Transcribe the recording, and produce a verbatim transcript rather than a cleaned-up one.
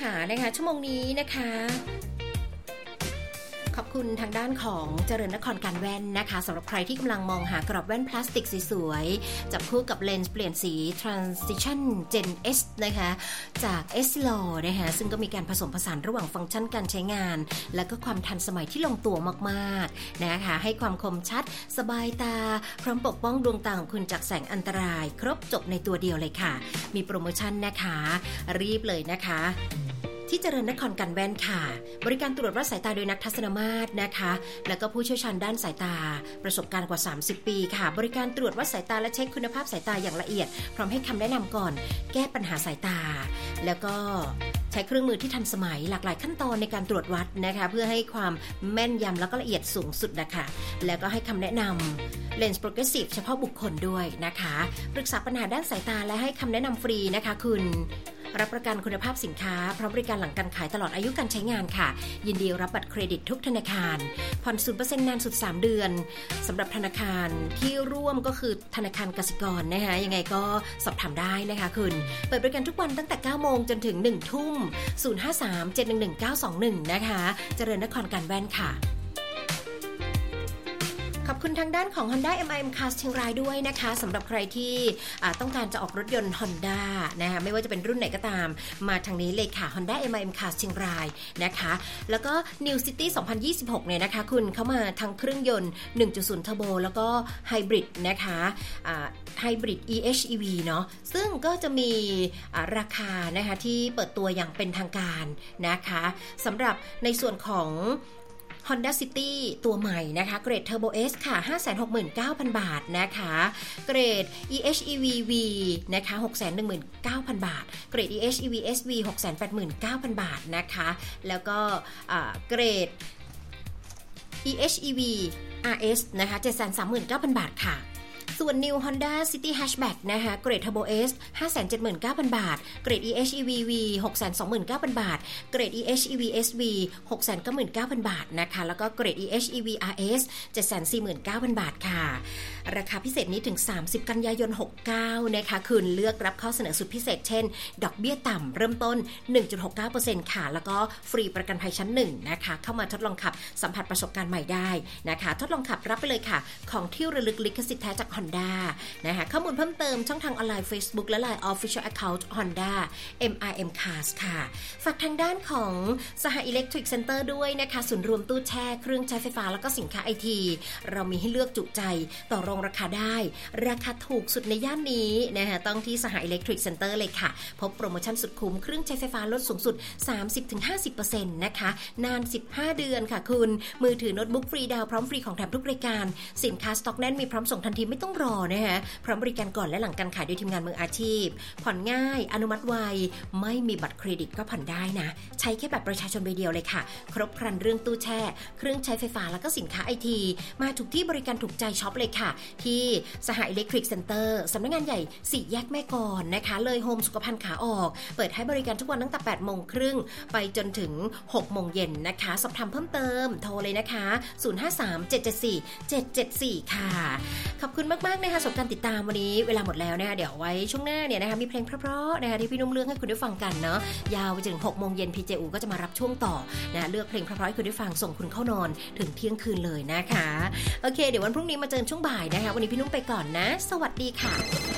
ค่ะนะคะชั่วโมงนี้นะคะขอบคุณทางด้านของเจริญนครการแว่นนะคะสำหรับใครที่กำลังมองหากรอบแว่นพลาสติกสวยๆจับคู่กับเลนส์เปลี่ยนสี Transition Gen S นะคะจาก Essilor นะคะซึ่งก็มีการผสมผสานระหว่างฟังก์ชันการใช้งานและก็ความทันสมัยที่ลงตัวมากๆนะคะให้ความคมชัดสบายตาพร้อมปกป้องดวงตาของคุณจากแสงอันตรายครบจบในตัวเดียวเลยค่ะมีโปรโมชั่นนะคะรีบเลยนะคะที่เจริญนครกันแว่นค่ะบริการตรวจวัดสายตาโดยนักทัศนมาตรนะคะแล้วก็ผู้เชี่ยวชาญด้านสายตาประสบการณ์กว่าสามสิบปีค่ะบริการตรวจวัดสายตาและเช็คคุณภาพสายตาอย่างละเอียดพร้อมให้คำแนะนำก่อนแก้ปัญหาสายตาแล้วก็ใช้เครื่องมือที่ทันสมัยหลากหลายขั้นตอนในการตรวจวัดนะคะเพื่อให้ความแม่นยำแล้วก็ละเอียดสูงสุดนะคะแล้วก็ให้คำแนะนำเลนส์โปรเกรสซีฟเฉพาะบุคคลด้วยนะคะปรึกษาปัญหาด้านสายตาและให้คำแนะนำฟรีนะคะคุณรับประกันคุณภาพสินค้าพร้อมบริการหลังการขายตลอดอายุการใช้งานค่ะยินดีรับบัตรเครดิตทุกธนาคารผ่อน ศูนย์เปอร์เซ็นต์ นานสุดสามเดือนสำหรับธนาคารที่ร่วมก็คือธนาคารกสิกรนะคะยังไงก็สอบถามได้นะคะคุณเปิดบริการทุกวันตั้งแต่เก้าโมงจนถึงหนึ่งทุ่มศูนย์ ห้า สาม เจ็ด หนึ่ง หนึ่ง เก้า สอง หนึ่งนะคะเจริญนครการแว่นค่ะขอบคุณทางด้านของ Honda เอ็ม ไอ เอ็ม Cars เชียงรายด้วยนะคะสำหรับใครที่ต้องการจะออกรถยนต์ Honda นะคะไม่ว่าจะเป็นรุ่นไหนก็ตามมาทางนี้เลยค่ะ Honda เอ็ม ไอ เอ็ม Cars เชียงรายนะคะแล้วก็ New City สองพันยี่สิบหกเนี่ยนะคะคุณเข้ามาทั้งเครื่องยนต์ หนึ่งจุดศูนย์ Turbo แล้วก็ไฮบริดนะคะไฮบริด อี เอช อี วี เนาะซึ่งก็จะมีราคานะคะที่เปิดตัวอย่างเป็นทางการนะคะสำหรับในส่วนของHonda City ตัวใหม่นะคะเกรด Turbo S ค่ะ ห้าแสนหกหมื่นเก้าพัน บาทนะคะเกรด อี เอช อี วี V นะคะ หกแสนหนึ่งหมื่นเก้าพัน บาทเกรด อี เอช อี วี เอส วี หกแสนแปดหมื่นเก้าพัน บาทนะคะแล้วก็เกรด อี เอช อี วี อาร์ เอส นะคะ เจ็ดแสนสามหมื่นเก้าพัน บาทค่ะส่วน New Honda City Hatchback นะคะเกรด Turbo S ห้าแสนเจ็ดหมื่นเก้าพัน บาทเกรด อี เอช อี วี V หกแสนสองหมื่นเก้าพัน บาทเกรด อี เอช อี วี เอส วี หกแสนเก้าหมื่นเก้าพัน บาทนะคะแล้วก็เกรด อี เอช อี วี อาร์ เอส เจ็ดแสนสี่หมื่นเก้าพัน บาทค่ะราคาพิเศษนี้ถึงสามสิบกันยายนหกสิบเก้านะคะคุณเลือกรับข้อเสนอสุดพิเศษเช่นดอกเบี้ยต่ำเริ่มต้น หนึ่งจุดหกเก้าเปอร์เซ็นต์ ค่ะแล้วก็ฟรีประกันภัยชั้นหนึ่งนะคะเข้ามาทดลองขับสัมผัสประสบการณ์ใหม่ได้นะคะทดลองขับรับไปเลยค่ะของที่ระลึกลิขสิทธิ์แท้จาก Hondaนะคะข้อมูลเพิ่มเติมช่องทางออนไลน์ Facebook และ ไลน์ Official Account Honda เอ็ม ไอ เอ็ม Cars ค่ะฝากทางด้านของสหอิเล็กทริกเซ็นเตอร์ด้วยนะคะศูนย์รวมตู้แช่เครื่องใช้ไฟฟ้าแล้วก็สินค้าไอทีเรามีให้เลือกจุใจต่อรองราคาได้ราคาถูกสุดในย่านนี้นะคะต้องที่สหอิเล็กทริกเซ็นเตอร์เลยค่ะพบโปรโมชั่นสุดคุ้มเครื่องใช้ไฟฟ้าลดสูงสุด สามสิบถึงห้าสิบเปอร์เซ็นต์ นะคะนานสิบห้าเดือนค่ะคุณมือถือโน้ตบุ๊กฟรีดาวพร้อมฟรีของแถมทุกรายการสินค้าสต็อกแน่นมีพร้อมส่งทันทีไม่ต้องรอนะคะพร้อมบริการก่อนและหลังการขายโดยทีมงานมืออาชีพผ่อนง่ายอนุมัติไวไม่มีบัตรเครดิตก็ผ่อนได้นะใช้แค่บัตรประชาชนใบเดียวเลยค่ะครบครันเรื่องตู้แช่เครื่องใช้ไฟฟ้าแล้วก็สินค้าไอทีมาถูกที่บริการถูกใจช็อปเลยค่ะที่สหอิเล็กทริกเซ็นเตอร์สำนักงานใหญ่สี่แยกแม่กลอนนะคะเลยโฮมสุขภัณฑ์ขาออกเปิดให้บริการทุกวันตั้งแต่แปดโมงครึ่งไปจนถึงหกโมงเย็นนะคะสอบถามเพิ่มเติมโทรเลยนะคะศูนย์ ห้า สาม เจ็ด เจ็ด สี่ เจ็ด เจ็ด สี่ค่ะขอบคุณมากๆนะคะสำหรับการติดตามวันนี้เวลาหมดแล้วนะคะเดี๋ยวไว้ช่วงหน้าเนี่ยนะคะมีเพลงเพราะๆนะคะที่พี่นุ่มเลือกให้คุณได้ฟังกันเนาะยาวไปจนถึงหกโมงเย็น พี เจ อู ก็จะมารับช่วงต่อนะเลือกเพลงเพราะๆให้คุณได้ฟังส่งคุณเข้านอนถึงเที่ยงคืนเลยนะคะโอเคเดี๋ยววันพรุ่งนี้มาเจอช่วงบ่ายนะคะวันนี้พี่นุ่มไปก่อนนะสวัสดีค่ะ